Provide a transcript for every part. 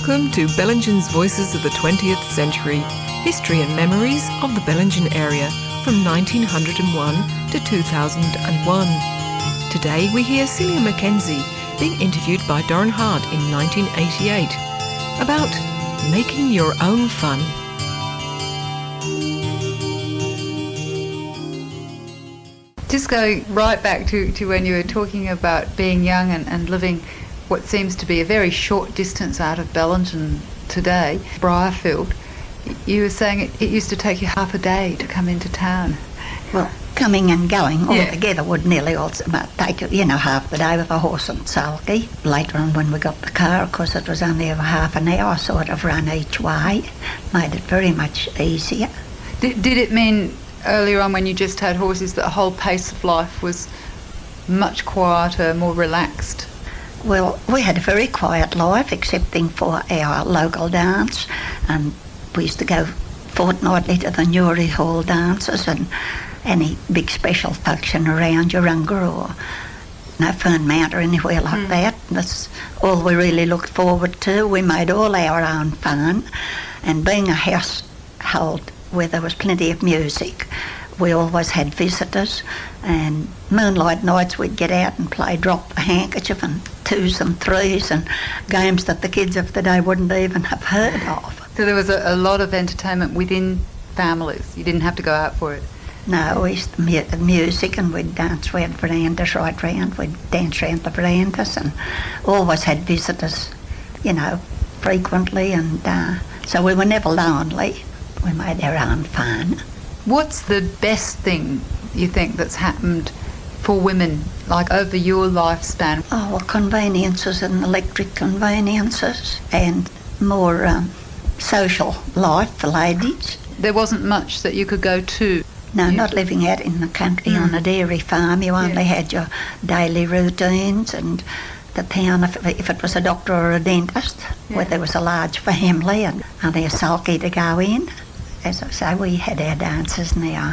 Welcome to Bellingen's Voices of the 20th Century, history and memories of the Bellingen area from 1901 to 2001. Today we hear Celia Mackenzie being interviewed by Doran Hart in 1988 about making your own fun. Just going right back to when you were talking about being young and living what seems to be a very short distance out of Bellingen today, Briarfield, you were saying it used to take you half a day to come into town. Well, coming and going altogether would nearly also take, half the day with a horse and sulky. Later on when we got the car, of course it was only over half an hour sort of run each way, made it very much easier. Did it mean earlier on when you just had horses that the whole pace of life was much quieter, more relaxed? Well, we had a very quiet life, excepting for our local dance, and we used to go fortnightly to the Newry Hall dances and any big special function around Urunga or Fernmount or anywhere like that. That's all we really looked forward to. We made all our own fun, and being a household where there was plenty of music, we always had visitors, and moonlight nights we'd get out and play drop the handkerchief and twos and threes and games that the kids of the day wouldn't even have heard of. So there was a lot of entertainment within families. You didn't have to go out for it. No, we used to music, and we'd dance. We had verandas right round. We'd dance round the verandas and always had visitors, frequently, and so we were never lonely. We made our own fun. What's the best thing you think that's happened for women, like over your lifespan? Oh, well, conveniences and electric conveniences and more social life for ladies. There wasn't much that you could go to? No, not living out in the country on a dairy farm. You only had your daily routines, and the town, if it was a doctor or a dentist, where there was a large family and only a sulky to go in. As I say, we had our dances and our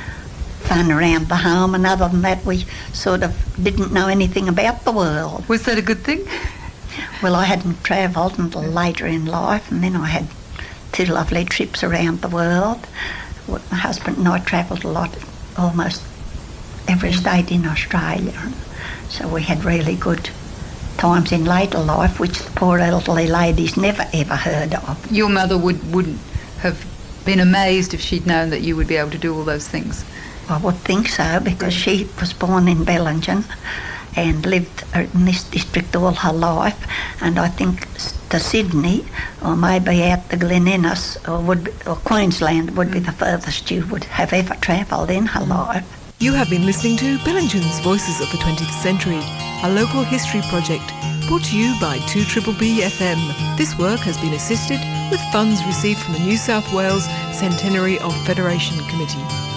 fun around the home, and other than that we sort of didn't know anything about the world. Was that a good thing? Well, I hadn't travelled until later in life, and then I had 2 lovely trips around the world. My husband and I travelled a lot, almost every state in Australia, so we had really good times in later life, which the poor elderly ladies never ever heard of. Your mother wouldn't have been amazed if she'd known that you would be able to do all those things? I would think so, because she was born in Bellingen and lived in this district all her life, and I think to Sydney or maybe out to Glen Innes or Queensland would be the furthest you would have ever travelled in her life. You have been listening to Bellingen's Voices of the 20th Century, a local history project brought to you by 2BBB FM. This work has been assisted with funds received from the New South Wales Centenary of Federation Committee.